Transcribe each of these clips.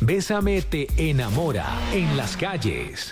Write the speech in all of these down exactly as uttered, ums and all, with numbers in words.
Bésame te enamora en las calles.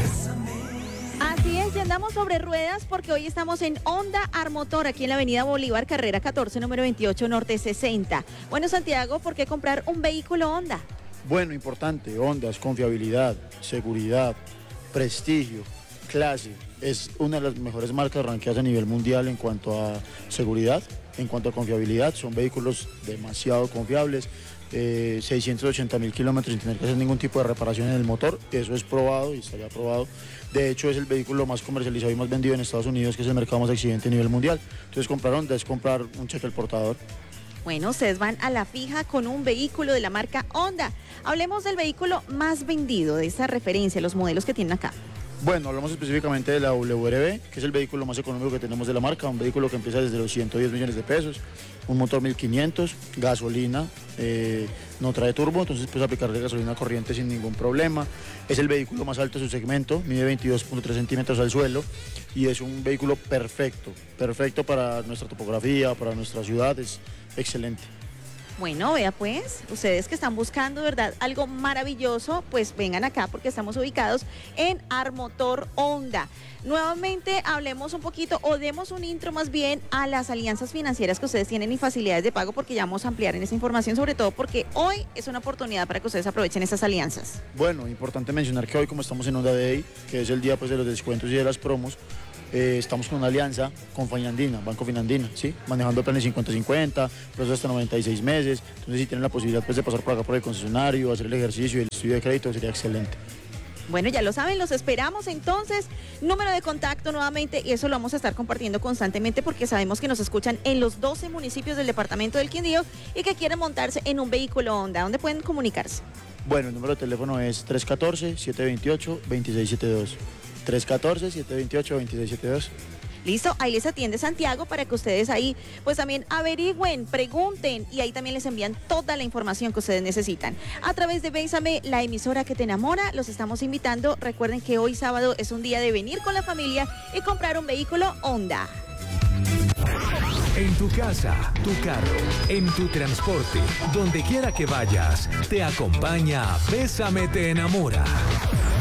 Así es, ya andamos sobre ruedas porque hoy estamos en Honda Armotor, aquí en la avenida Bolívar, carrera catorce, número veintiocho, norte sesenta. Bueno, Santiago, ¿por qué comprar un vehículo Honda? Bueno, importante, Honda es confiabilidad, seguridad, prestigio, clase. Es una de las mejores marcas ranqueadas a nivel mundial en cuanto a seguridad, en cuanto a confiabilidad. Son vehículos demasiado confiables. Eh, seiscientos ochenta mil kilómetros sin tener que hacer ningún tipo de reparación en el motor, eso es probado y está ya probado. De hecho, es el vehículo más comercializado y más vendido en Estados Unidos, que es el mercado más exigente a nivel mundial. Entonces, comprar Honda es comprar un cheque al portador. Bueno, ustedes van a la fija con un vehículo de la marca Honda. Hablemos del vehículo más vendido, de esa referencia, los modelos que tienen acá. Bueno, hablamos específicamente de la W R B, que es el vehículo más económico que tenemos de la marca, un vehículo que empieza desde los ciento diez millones de pesos, un motor mil quinientos, gasolina, eh, no trae turbo, entonces puedes aplicarle gasolina corriente sin ningún problema. Es el vehículo más alto de su segmento, mide veintidós punto tres centímetros al suelo y es un vehículo perfecto, perfecto para nuestra topografía, para nuestra ciudad, es excelente. Bueno, vea pues, ustedes que están buscando, ¿verdad?, algo maravilloso, pues vengan acá porque estamos ubicados en Armotor Honda. Nuevamente hablemos un poquito o demos un intro más bien a las alianzas financieras que ustedes tienen y facilidades de pago, porque ya vamos a ampliar en esa información, sobre todo porque hoy es una oportunidad para que ustedes aprovechen esas alianzas. Bueno, importante mencionar que hoy, como estamos en Honda Day, que es el día pues de los descuentos y de las promos, Eh, estamos con una alianza con Finandina, Banco Finandina, ¿sí? Manejando planes cincuenta cincuenta, plazos hasta noventa y seis meses. Entonces, si tienen la posibilidad pues, de pasar por acá por el concesionario, hacer el ejercicio y el estudio de crédito, sería excelente. Bueno, ya lo saben, los esperamos entonces. Número de contacto nuevamente, y eso lo vamos a estar compartiendo constantemente porque sabemos que nos escuchan en los doce municipios del departamento del Quindío y que quieren montarse en un vehículo Honda. ¿Dónde pueden comunicarse? Bueno, el número de teléfono es tres uno cuatro, siete dos ocho, dos seis siete dos. tres uno cuatro, siete dos ocho, dos seis siete dos. Listo, ahí les atiende Santiago para que ustedes ahí pues también averigüen, pregunten y ahí también les envían toda la información que ustedes necesitan. A través de Bésame, la emisora que te enamora, los estamos invitando. Recuerden que hoy sábado es un día de venir con la familia y comprar un vehículo Honda. En tu casa, tu carro, en tu transporte, donde quiera que vayas, te acompaña Bésame te enamora.